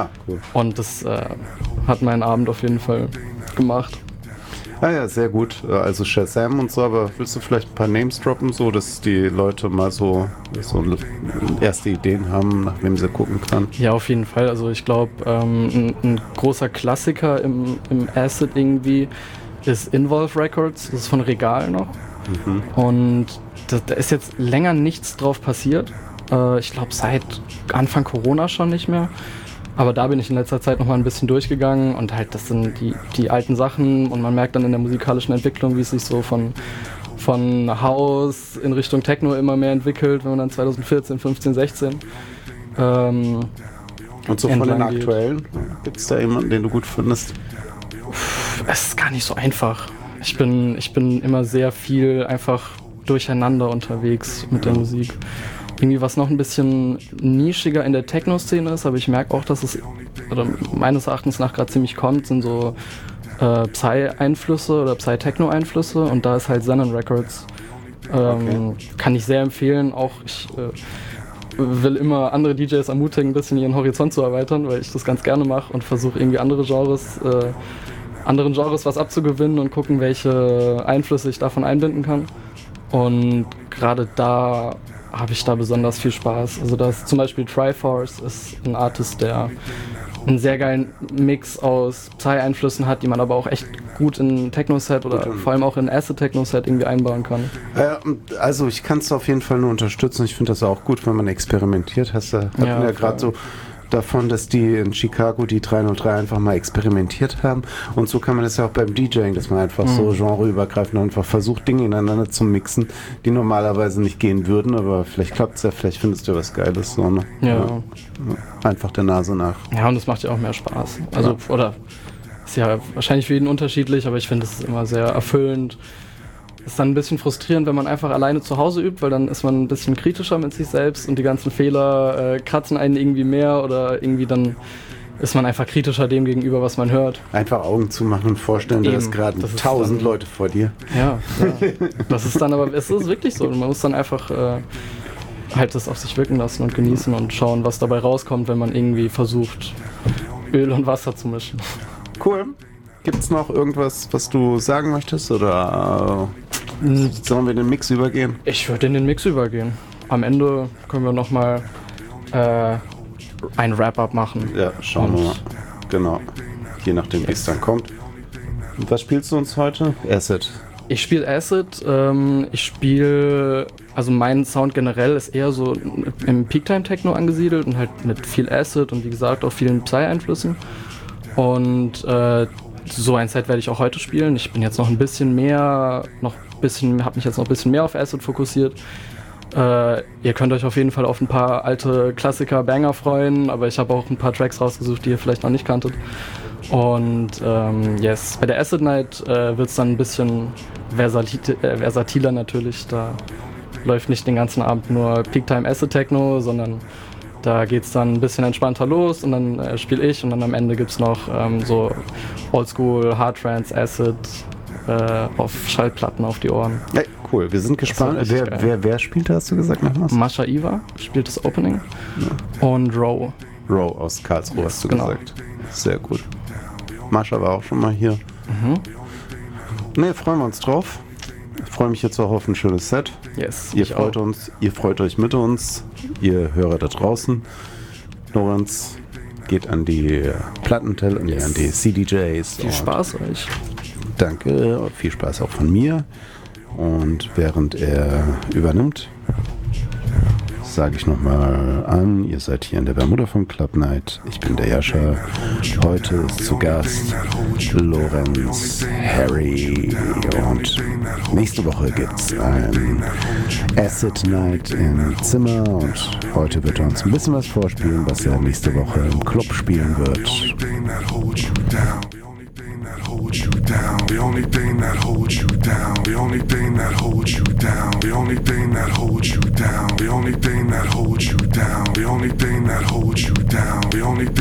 Cool. Und das hat meinen Abend auf jeden Fall gemacht. Ja, sehr gut. Also Shazam und so, aber willst du vielleicht ein paar Names droppen, so dass die Leute mal so erste Ideen haben, nach wem sie gucken kann? Ja, auf jeden Fall. Also ich glaube, ein großer Klassiker im Acid irgendwie ist Involve Records. Das ist von Regal noch. Mhm. Und da ist jetzt länger nichts drauf passiert. Ich glaube, seit Anfang Corona schon nicht mehr. Aber da bin ich in letzter Zeit noch mal ein bisschen durchgegangen und halt, das sind die alten Sachen und man merkt dann in der musikalischen Entwicklung, wie es sich so von House in Richtung Techno immer mehr entwickelt, wenn man dann 2014, 15, 16 Und so von den entlang geht. aktuellen, gibt es da jemanden, den du gut findest? Es ist gar nicht so einfach. Ich bin immer sehr viel einfach durcheinander unterwegs mit der Musik. Irgendwie was noch ein bisschen nischiger in der Techno-Szene ist, aber ich merke auch, dass es oder meines Erachtens nach gerade ziemlich kommt, sind so Psy-Einflüsse oder Psy-Techno-Einflüsse und da ist halt Xenon Records. Kann ich sehr empfehlen. Auch ich will immer andere DJs ermutigen, ein bisschen ihren Horizont zu erweitern, weil ich das ganz gerne mache und versuche irgendwie anderen Genres was abzugewinnen und gucken, welche Einflüsse ich davon einbinden kann. Und gerade da habe ich da besonders viel Spaß. Also das zum Beispiel Triforce ist ein Artist, der einen sehr geilen Mix aus Psy-Einflüssen hat, die man aber auch echt gut in Techno-Set oder vor allem auch in Acid-Techno-Set irgendwie einbauen kann. Also ich kann es auf jeden Fall nur unterstützen. Ich finde das auch gut, wenn man experimentiert. Hatten ja gerade so davon, dass die in Chicago die 303 einfach mal experimentiert haben. Und so kann man das ja auch beim DJing, dass man einfach so genreübergreifend einfach versucht, Dinge ineinander zu mixen, die normalerweise nicht gehen würden, aber vielleicht klappt es ja, vielleicht findest du was Geiles. So, ne? Ja. Einfach der Nase nach. Ja, und das macht ja auch mehr Spaß. Also, oder ist ja wahrscheinlich für jeden unterschiedlich, aber ich finde, es ist immer sehr erfüllend. Ist dann ein bisschen frustrierend, wenn man einfach alleine zu Hause übt, weil dann ist man ein bisschen kritischer mit sich selbst und die ganzen Fehler kratzen einen irgendwie mehr oder irgendwie dann ist man einfach kritischer dem gegenüber, was man hört. Einfach Augen zumachen und vorstellen, da ist gerade 1000 Leute vor dir. Ja. Das ist dann aber, es ist wirklich so. Man muss dann einfach halt das auf sich wirken lassen und genießen und schauen, was dabei rauskommt, wenn man irgendwie versucht, Öl und Wasser zu mischen. Cool. Gibt's noch irgendwas, was du sagen möchtest oder sollen wir in den Mix übergehen? Ich würde in den Mix übergehen. Am Ende können wir nochmal ein Wrap-Up machen. Ja, schauen wir mal. Genau. Je nachdem, wie es dann kommt. Und was spielst du uns heute? Acid. Ich spiele Acid. Also mein Sound generell ist eher so im Peak-Time-Techno angesiedelt und halt mit viel Acid und wie gesagt auch vielen Psy-Einflüssen. Und so ein Set werde ich auch heute spielen. Ich bin jetzt noch ein bisschen mehr, habe mich jetzt noch ein bisschen mehr auf Acid fokussiert. Ihr könnt euch auf jeden Fall auf ein paar alte Klassiker-Banger freuen, aber ich habe auch ein paar Tracks rausgesucht, die ihr vielleicht noch nicht kanntet. Und bei der Acid Night wird es dann ein bisschen versatiler natürlich. Da läuft nicht den ganzen Abend nur Peak-Time Acid Techno, sondern da geht es dann ein bisschen entspannter los und dann spiele ich und dann am Ende gibt es noch so Oldschool, Hard Trance, Acid auf Schallplatten auf die Ohren. Hey, cool, wir sind gespannt. Wer spielt da, hast du gesagt nochmals? Mascha Iwa spielt das Opening und Row. Row aus Karlsruhe hast du gesagt. Sehr gut. Mascha war auch schon mal hier. Ne, freuen wir uns drauf. Ich freue mich jetzt auch auf ein schönes Set. Yes, ihr freut euch mit uns, ihr Hörer da draußen. Lorenz geht an die Plattenteller, an die CDJs. Viel Spaß euch. Danke, viel Spaß auch von mir. Und während er übernimmt, sage ich nochmal an, ihr seid hier in der Bermuda vom Club Night. Ich bin der Jascha. Heute ist zu Gast Lorenz, Harry und nächste Woche gibt es ein Acid Night im Zimmer und heute wird er uns ein bisschen was vorspielen, was er nächste Woche im Club spielen wird. You down. The only thing that holds you down. The only thing that holds you down. The only thing that holds you down. The only thing that holds you down. The only thing that holds you down. The only thing